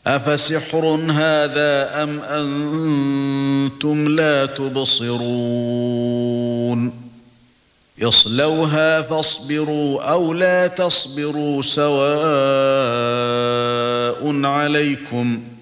أفسحر هذا أم أنتم لا تبصرون اصلوها فاصبروا أو لا تصبروا سواء عليكم